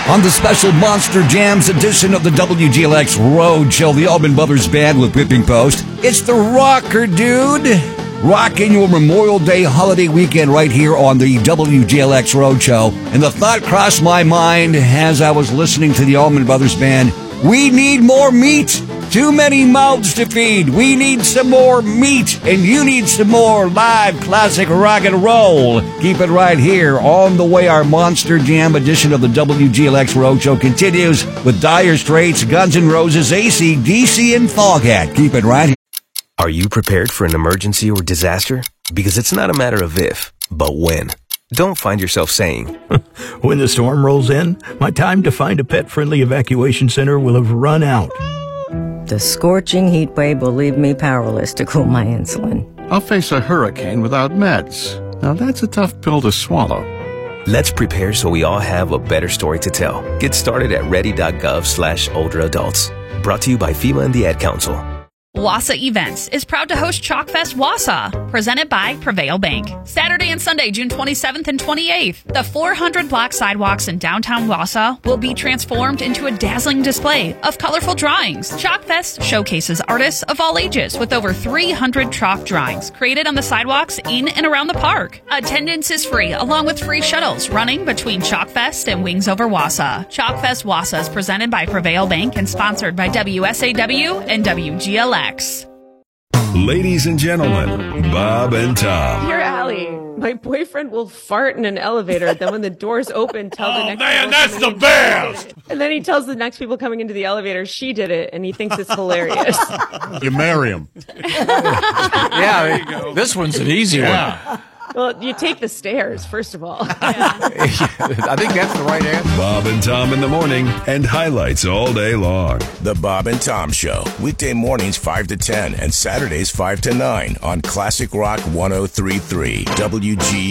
On the special Monster Jams edition of the WGLX Road Show, the Allman Brothers Band with Whipping Post. It's the Rocker Dude, rocking your Memorial Day holiday weekend right here on the WGLX Road Show. And the thought crossed my mind as I was listening to the Allman Brothers Band, we need more meat. Too many mouths to feed. We need some more meat, and you need some more live classic rock and roll. Keep it right here. On the way, our Monster Jam edition of the WGLX Roadshow continues with Dire Straits, Guns N' Roses, AC/DC, and Foghat. Keep it right here. Are you prepared for an emergency or disaster? Because it's not a matter of if, but when. Don't find yourself saying, when the storm rolls in, my time to find a pet-friendly evacuation center will have run out. The scorching heat wave will leave me powerless to cool my insulin. I'll face a hurricane without meds. Now that's a tough pill to swallow. Let's prepare so we all have a better story to tell. Get started at ready.gov/older adults. Brought to you by FEMA and the Ad Council. Wausau Events is proud to host Chalkfest Wausau, presented by Prevail Bank. Saturday and Sunday, June 27th and 28th, the 400-block sidewalks in downtown Wausau will be transformed into a dazzling display of colorful drawings. Chalkfest showcases artists of all ages with over 300 chalk drawings created on the sidewalks in and around the park. Attendance is free, along with free shuttles running between Chalkfest and Wings Over Wausau. Chalkfest Wausau is presented by Prevail Bank and sponsored by WSAW and WGLX. Ladies and gentlemen, Bob and Tom. Dear Allie, my boyfriend will fart in an elevator. Then when the doors open, tell the next man, people that's the best. And then he tells the next people coming into the elevator she did it, and he thinks it's hilarious. You marry him. Yeah, this one's an easy one. Well, you take the stairs, first of all. I think that's the right answer. Bob and Tom in the morning and highlights all day long. The Bob and Tom Show, weekday mornings 5 to 10 and Saturdays 5 to 9 on Classic Rock 103.3 WG.